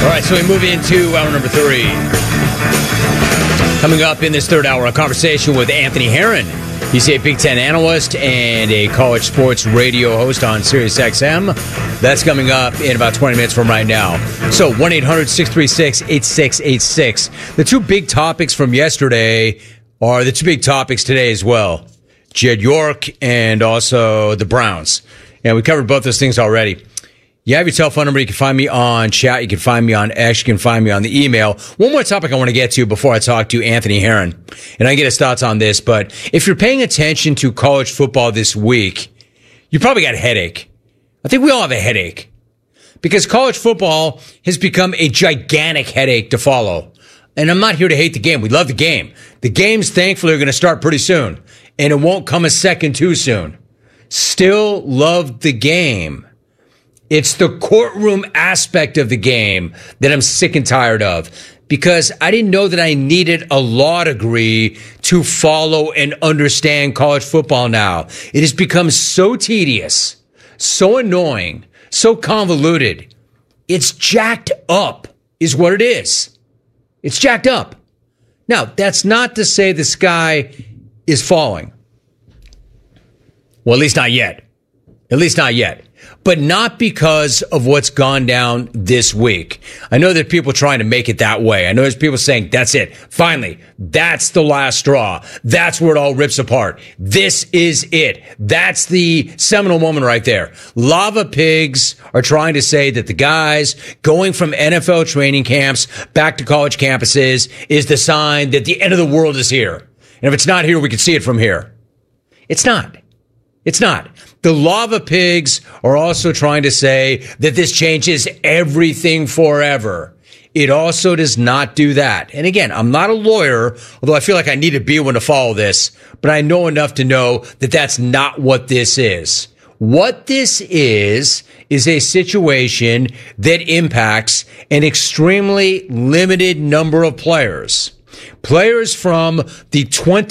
All right, so we move into hour number 3. Coming up in this third hour, a conversation with Anthony Herron. He's a Big Ten analyst and a college sports radio host on SiriusXM. That's coming up in about 20 minutes from right now. So 1-800-636-8686. The two big topics from yesterday are the two big topics today as well. Jed York and also the Browns. And we covered both those things already. You have your telephone number. You can find me on chat. You can find me on X. You can find me on the email. One more topic I want to get to before I talk to Anthony Herron. And I get his thoughts on this. But if you're paying attention to college football this week, you probably got a headache. I think we all have a headache. Because college football has become a gigantic headache to follow. And I'm not here to hate the game. We love the game. The games, thankfully, are going to start pretty soon. And it won't come a second too soon. Still love the game. It's the courtroom aspect of the game that I'm sick and tired of, because I didn't know that I needed a law degree to follow and understand college football now. It has become so tedious, so annoying, so convoluted. It's jacked up is what it is. It's jacked up. Now, that's not to say the sky is falling. Well, at least not yet. At least not yet. But not because of what's gone down this week. I know that people are trying to make it that way. I know there's people saying, that's it. Finally, that's the last straw. That's where it all rips apart. This is it. That's the seminal moment right there. Lava pigs are trying to say that the guys going from NFL training camps back to college campuses is the sign that the end of the world is here. And if it's not here, we can see it from here. It's not. It's not. The lava pigs are also trying to say that this changes everything forever. It also does not do that. And again, I'm not a lawyer, although I feel like I need to be one to follow this, but I know enough to know that that's not what this is. What this is a situation that impacts an extremely limited number of players. Players from the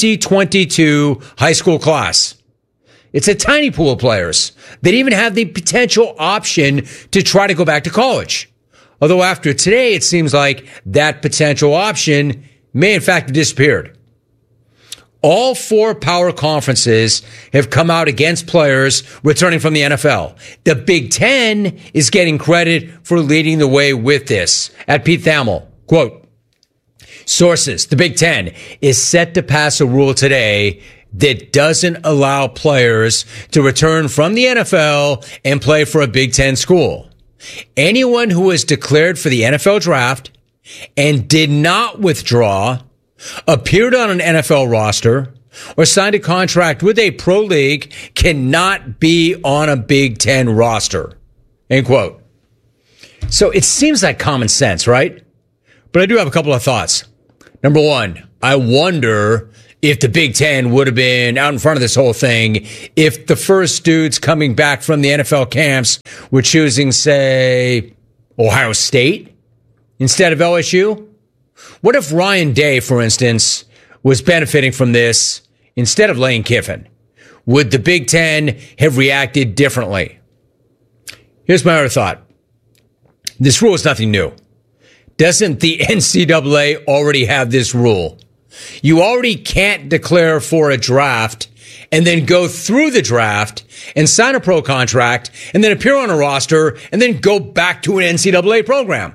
2022 high school class. It's a tiny pool of players that even have the potential option to try to go back to college. Although after today, it seems like that potential option may in fact have disappeared. All 4 power conferences have come out against players returning from the NFL. The Big Ten is getting credit for leading the way with this. At Pete Thamel, quote, sources, the Big Ten is set to pass a rule today that doesn't allow players to return from the NFL and play for a Big Ten school. Anyone who was declared for the NFL draft and did not withdraw, appeared on an NFL roster, or signed a contract with a pro league cannot be on a Big Ten roster. End quote. So it seems like common sense, right? But I do have a couple of thoughts. Number one, I wonder if the Big Ten would have been out in front of this whole thing if the first dudes coming back from the NFL camps were choosing, say, Ohio State instead of LSU. What if Ryan Day, for instance, was benefiting from this instead of Lane Kiffin? Would the Big Ten have reacted differently? Here's my other thought. This rule is nothing new. Doesn't the NCAA already have this rule? You already can't declare for a draft and then go through the draft and sign a pro contract and then appear on a roster and then go back to an NCAA program.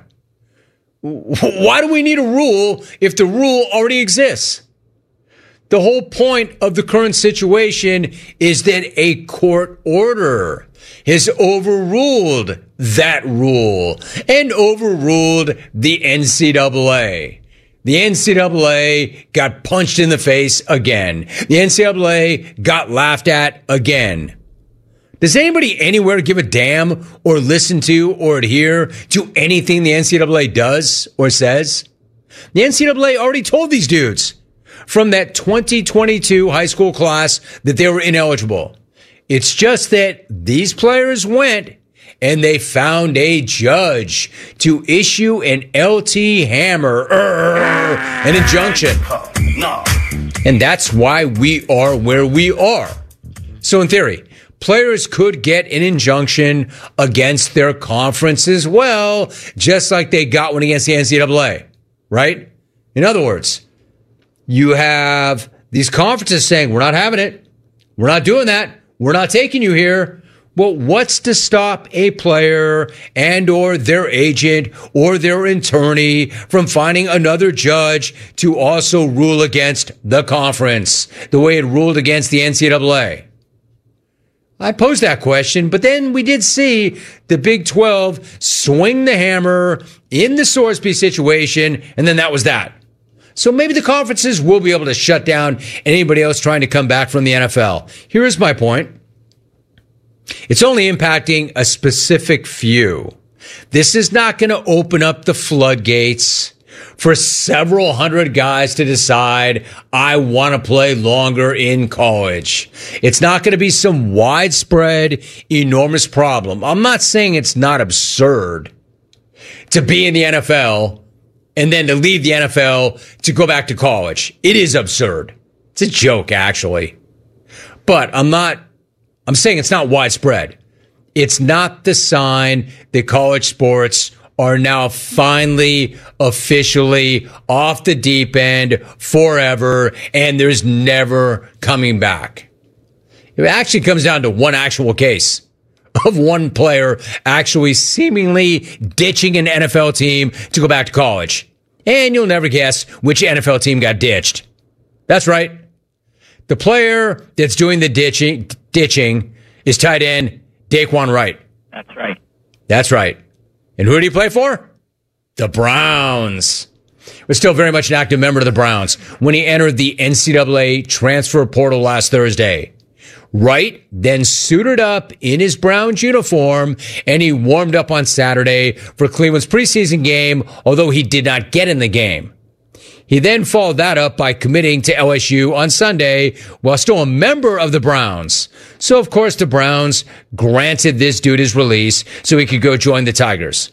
Why do we need a rule if the rule already exists? The whole point of the current situation is that a court order has overruled that rule and overruled the NCAA. The NCAA got punched in the face again. The NCAA got laughed at again. Does anybody anywhere give a damn or listen to or adhere to anything the NCAA does or says? The NCAA already told these dudes from that 2022 high school class that they were ineligible. It's just that these players went and they found a judge to issue an LT hammer, an injunction. And that's why we are where we are. So in theory, players could get an injunction against their conference as well, just like they got one against the NCAA, right? In other words, you have these conferences saying, we're not having it. We're not doing that. We're not taking you here. Well, what's to stop a player and or their agent or their attorney from finding another judge to also rule against the conference the way it ruled against the NCAA? I posed that question, but then we did see the Big 12 swing the hammer in the Sorsby situation, and then that was that. So maybe the conferences will be able to shut down anybody else trying to come back from the NFL. Here's my point. It's only impacting a specific few. This is not going to open up the floodgates for several hundred guys to decide, I want to play longer in college. It's not going to be some widespread, enormous problem. I'm not saying it's not absurd to be in the NFL and then to leave the NFL to go back to college. It is absurd. It's a joke, actually. But I'm saying it's not widespread. It's not the sign that college sports are now finally officially off the deep end forever and there's never coming back. It actually comes down to one actual case of one player actually seemingly ditching an NFL team to go back to college. And you'll never guess which NFL team got ditched. That's right. The player that's doing the ditching is tight end Daquan Wright. That's right. And who did he play for? The Browns. Was still very much an active member of the Browns when he entered the NCAA transfer portal last Thursday. Wright then suited up in his Browns uniform and he warmed up on Saturday for Cleveland's preseason game, although he did not get in the game. He then followed that up by committing to LSU on Sunday while still a member of the Browns. So, of course, the Browns granted this dude his release so he could go join the Tigers.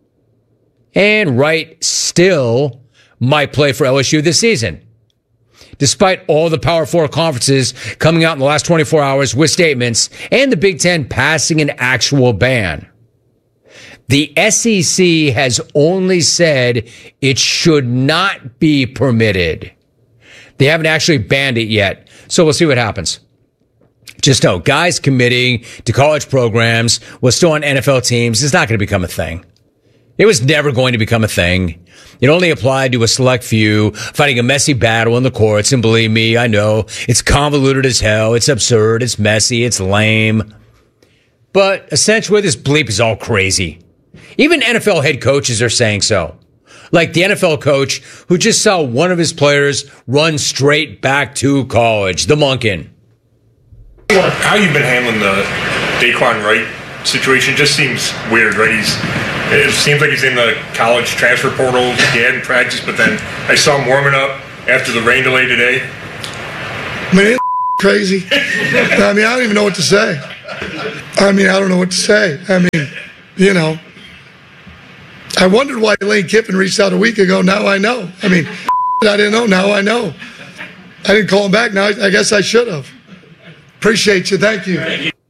And Wright still might play for LSU this season, despite all the Power 4 conferences coming out in the last 24 hours with statements and the Big Ten passing an actual ban. The SEC has only said it should not be permitted. They haven't actually banned it yet, so we'll see what happens. Just know, guys committing to college programs while still on NFL teams is not going to become a thing. It was never going to become a thing. It only applied to a select few fighting a messy battle in the courts, and believe me, I know, it's convoluted as hell, it's absurd, it's messy, it's lame. But essentially, this bleep is all crazy. Even NFL head coaches are saying so. Like the NFL coach who just saw one of his players run straight back to college, the Monken. How you've been handling the Daquan Wright situation just seems weird, right? It seems like he's in the college transfer portal. He hadn't practiced, but then I saw him warming up after the rain delay today. Man, it's crazy. I mean, I don't even know what to say. I don't know what to say. I wondered why Lane Kiffin reached out a week ago. Now I know. I didn't know. Now I know. I didn't call him back. Now I guess I should have. Appreciate you. Thank you.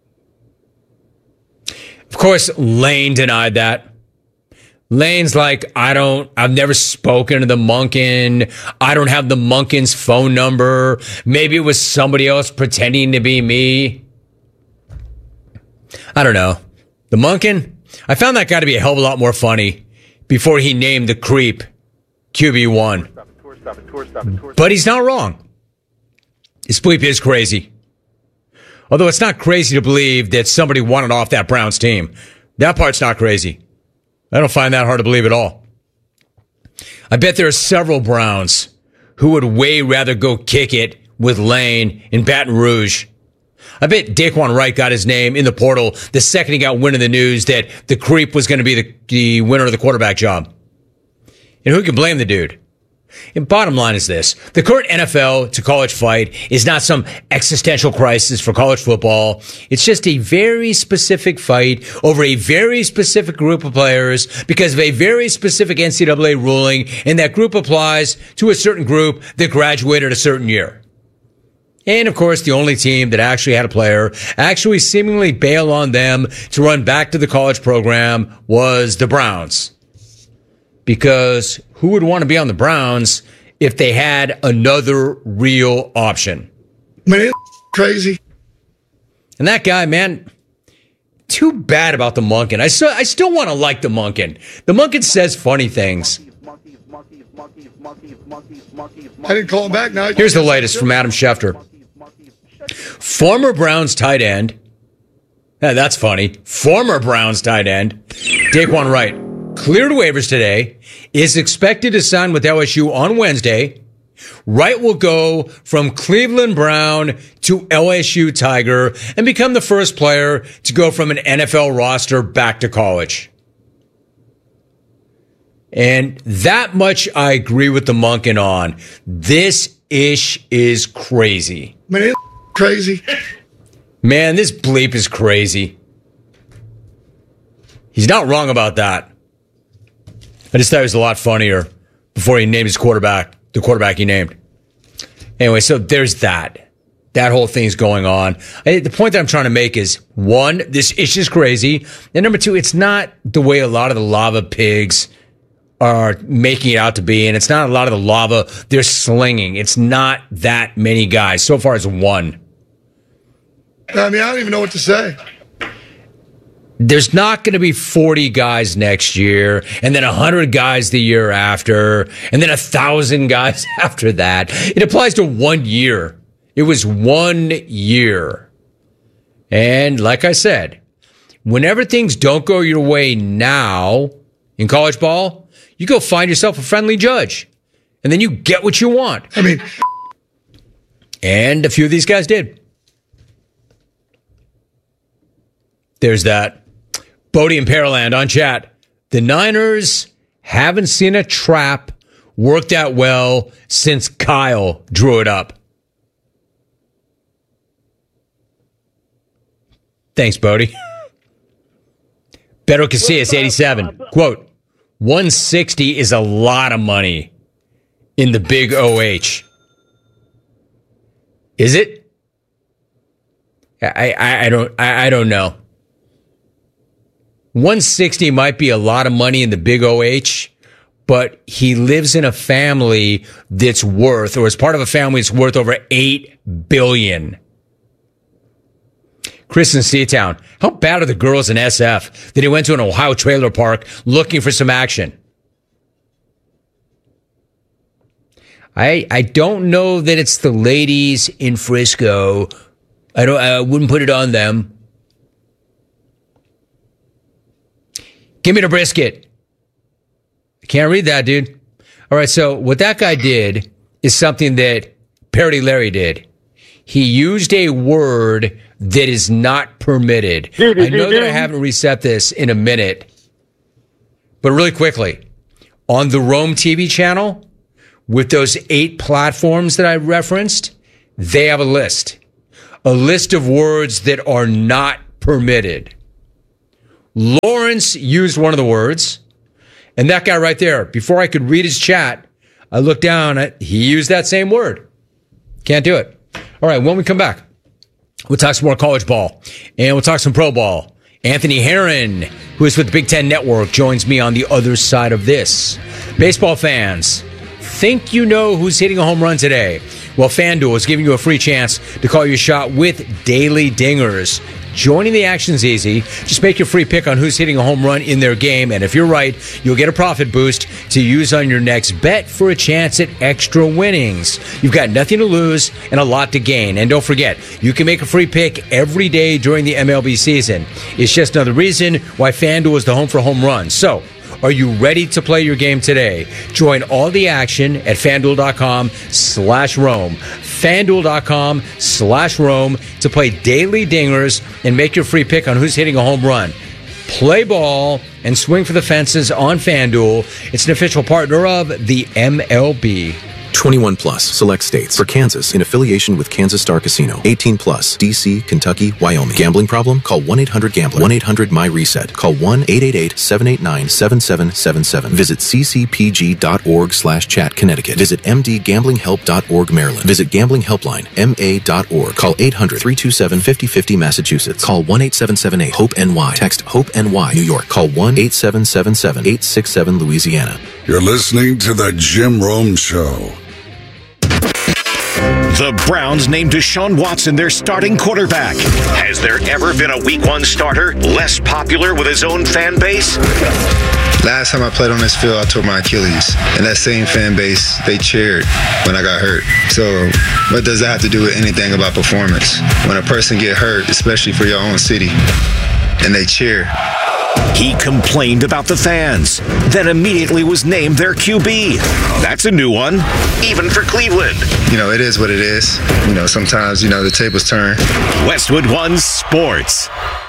Of course, Lane denied that. Lane's like, I've never spoken to the Monken. I don't have the Monken's phone number. Maybe it was somebody else pretending to be me. I don't know. The Monken? I found that guy to be a hell of a lot more funny before he named the creep QB1. But he's not wrong. His bleep is crazy. Although it's not crazy to believe that somebody wanted off that Browns team. That part's not crazy. I don't find that hard to believe at all. I bet there are several Browns who would way rather go kick it with Lane in Baton Rouge. I bet Daquan Wright got his name in the portal the second he got wind of the news that the creep was going to be the winner of the quarterback job. And who can blame the dude? And bottom line is this. The current NFL to college fight is not some existential crisis for college football. It's just a very specific fight over a very specific group of players because of a very specific NCAA ruling, and that group applies to a certain group that graduated a certain year. And, of course, the only team that actually had a player actually seemingly bail on them to run back to the college program was the Browns. Because who would want to be on the Browns if they had another real option? Man, it's crazy. And that guy, man, too bad about the Monken. I still want to like the Monken. The Monken says funny things. I didn't call him back. Now Here's the latest from Adam Schefter. Former Browns tight end. Yeah, that's funny. Former Browns tight end, Daquan Wright, cleared waivers today, is expected to sign with LSU on Wednesday. Wright will go from Cleveland Brown to LSU Tiger and become the first player to go from an NFL roster back to college. And that much I agree with the Monken on. This ish is crazy. Man, it's crazy. Man, this bleep is crazy. He's not wrong about that. I just thought it was a lot funnier before he named his quarterback, the quarterback he named. Anyway, so there's that. That whole thing's going on. The point that I'm trying to make is, one, this is just crazy. And number two, it's not the way a lot of the lava pigs are making it out to be. And it's not a lot of the lava they're slinging. It's not that many guys. So far, it's one. I mean, I don't even know what to say. There's not going to be 40 guys next year, and then 100 guys the year after, and then 1,000 guys after that. It applies to 1 year. It was 1 year. And like I said, whenever things don't go your way now in college ball, you go find yourself a friendly judge, and then you get what you want. I mean, and a few of these guys did. There's that. Bodie and Pearland on chat. The Niners haven't seen a trap work that well since Kyle drew it up. Thanks, Bodie. Beto Casillas, 87. Quote, 160 is a lot of money in the big OH. Is it? I don't know. 160 might be a lot of money in the big OH, but he lives in a family that's worth, or is part of a family that's worth over $8 billion. Chris in Seatown, how bad are the girls in SF that he went to an Ohio trailer park looking for some action? I don't know that it's the ladies in Frisco. I wouldn't put it on them. Give me the brisket. I can't read that, dude. All right, so what that guy did is something that Parody Larry did. He used a word that is not permitted. I know that I haven't reset this in a minute, but really quickly, on the Rome TV channel, with those 8 platforms that I referenced, they have a list of words that are not permitted. Lawrence used one of the words, and that guy right there, before I could read his chat, I looked down at, he used that same word. Can't do it. All right, when we come back, we'll talk some more college ball, and we'll talk some pro ball. Anthony Herron, who is with the Big Ten Network, joins me on the other side of this. Baseball fans, think you know who's hitting a home run today? Well, FanDuel is giving you a free chance to call your shot with Daily Dingers. Joining the action's easy. Just make your free pick on who's hitting a home run in their game, and if you're right, you'll get a profit boost to use on your next bet for a chance at extra winnings. You've got nothing to lose and a lot to gain. And don't forget, you can make a free pick every day during the MLB season. It's just another reason why FanDuel is the home for home runs. So, are you ready to play your game today? Join all the action at FanDuel.com/Rome. FanDuel.com/Rome to play Daily Dingers and make your free pick on who's hitting a home run. Play ball and swing for the fences on FanDuel. It's an official partner of the MLB. 21 plus, select states. For Kansas, in affiliation with Kansas Star Casino. 18 plus, D.C., Kentucky, Wyoming. Gambling problem? Call 1-800-GAMBLER. 1-800-MY-RESET. Call 1-888-789-7777. Visit ccpg.org/chat, Connecticut. Visit mdgamblinghelp.org, Maryland. Visit Gambling Helpline, ma.org. Call 800-327-5050, Massachusetts. Call 1-8778-HOPE-NY. Text HOPE-NY, New York. Call 1-8777-867, Louisiana. You're listening to The Jim Rome Show. The Browns named Deshaun Watson their starting quarterback. Has there ever been a Week 1 starter less popular with his own fan base? Last time I played on this field, I tore my Achilles. And that same fan base, they cheered when I got hurt. So what does that have to do with anything about performance? When a person get hurt, especially for your own city, and they cheer. He complained about the fans, then immediately was named their QB. That's a new one, even for Cleveland. You know, it is what it is. You know, sometimes, the tables turn. Westwood One Sports.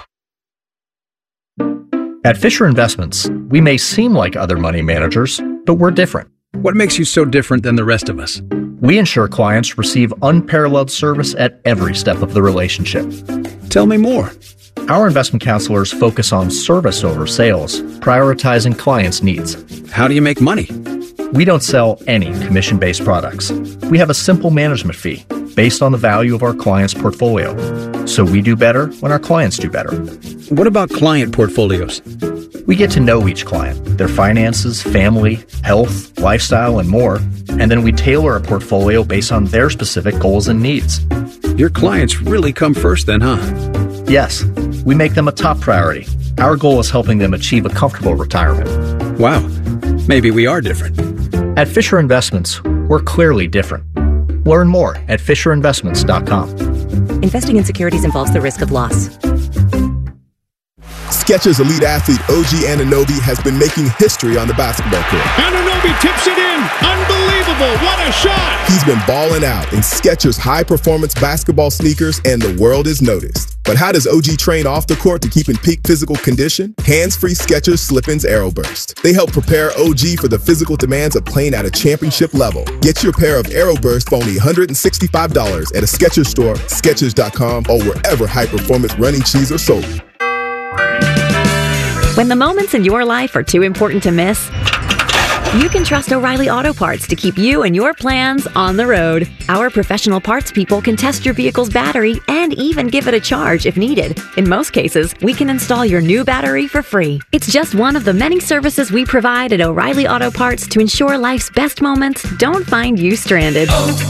At Fisher Investments, we may seem like other money managers, but we're different. What makes you so different than the rest of us? We ensure clients receive unparalleled service at every step of the relationship. Tell me more. Our investment counselors focus on service over sales, prioritizing clients' needs. How do you make money? We don't sell any commission-based products. We have a simple management fee based on the value of our clients' portfolio. So we do better when our clients do better. What about client portfolios? We get to know each client, their finances, family, health, lifestyle, and more, and then we tailor a portfolio based on their specific goals and needs. Your clients really come first then, huh? Yes, we make them a top priority. Our goal is helping them achieve a comfortable retirement. Wow, maybe we are different. At Fisher Investments, we're clearly different. Learn more at FisherInvestments.com. Investing in securities involves the risk of loss. Skechers elite athlete OG Anunoby has been making history on the basketball court. Anunoby tips it in. Unbelievable. What a shot. He's been balling out in Skechers high-performance basketball sneakers, and the world is noticed. But how does OG train off the court to keep in peak physical condition? Hands-free Skechers Slip-ins Aeroburst. They help prepare OG for the physical demands of playing at a championship level. Get your pair of Aeroburst for only $165 at a Skechers store, Skechers.com, or wherever high-performance running shoes are sold. When the moments in your life are too important to miss, you can trust O'Reilly Auto Parts to keep you and your plans on the road. Our professional parts people can test your vehicle's battery and even give it a charge if needed. In most cases, we can install your new battery for free. It's just one of the many services we provide at O'Reilly Auto Parts to ensure life's best moments don't find you stranded.